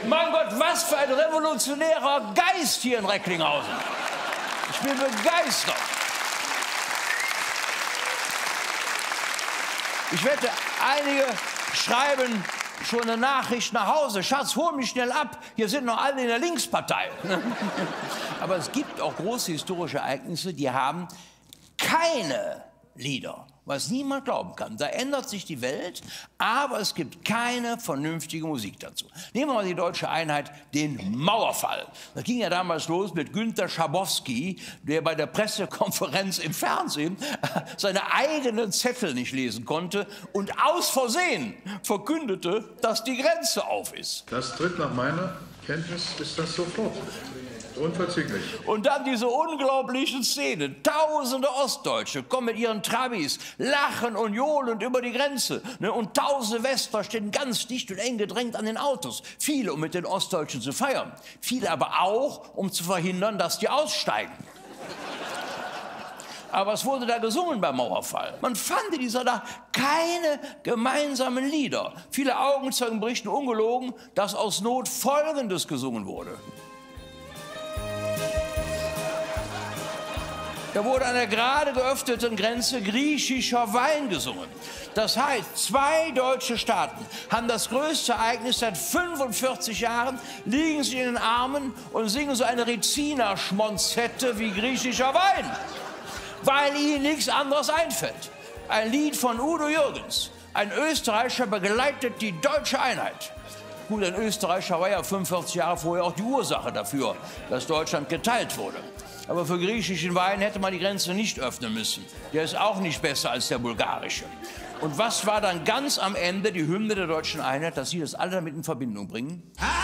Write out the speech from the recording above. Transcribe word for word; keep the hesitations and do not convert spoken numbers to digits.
Mein Gott, was für ein revolutionärer Geist hier in Recklinghausen. Ich bin begeistert. Ich wette, einige schreiben schon eine Nachricht nach Hause. Schatz, hol mich schnell ab. Hier sind noch alle in der Linkspartei. Aber es gibt auch große historische Ereignisse, die haben keine Lieder, was niemand glauben kann. Da ändert sich die Welt, aber es gibt keine vernünftige Musik dazu. Nehmen wir mal die deutsche Einheit, den Mauerfall. Das ging ja damals los mit Günter Schabowski, der bei der Pressekonferenz im Fernsehen seine eigenen Zettel nicht lesen konnte und aus Versehen verkündete, dass die Grenze auf ist. Das tritt nach meiner Kenntnis, ist das sofort. Unverzüglich. Und dann diese unglaublichen Szenen. Tausende Ostdeutsche kommen mit ihren Trabis, lachen und johlen über die Grenze. Ne? Und tausende Westler stehen ganz dicht und eng gedrängt an den Autos. Viele, um mit den Ostdeutschen zu feiern. Viele aber auch, um zu verhindern, dass die aussteigen. Aber was wurde da gesungen beim Mauerfall? Man fand in dieser Nacht keine gemeinsamen Lieder. Viele Augenzeugen berichten ungelogen, dass aus Not Folgendes gesungen wurde. Da wurde an der gerade geöffneten Grenze griechischer Wein gesungen. Das heißt, zwei deutsche Staaten haben das größte Ereignis seit fünfundvierzig Jahren, liegen sich in den Armen und singen so eine Rezina-Schmonzette wie griechischer Wein, weil ihnen nichts anderes einfällt. Ein Lied von Udo Jürgens. Ein Österreicher begleitet die deutsche Einheit. Gut, ein Österreicher war ja fünfundvierzig Jahre vorher auch die Ursache dafür, dass Deutschland geteilt wurde. Aber für griechischen Wein hätte man die Grenze nicht öffnen müssen. Der ist auch nicht besser als der bulgarische. Und was war dann ganz am Ende die Hymne der deutschen Einheit, dass Sie das alle damit in Verbindung bringen?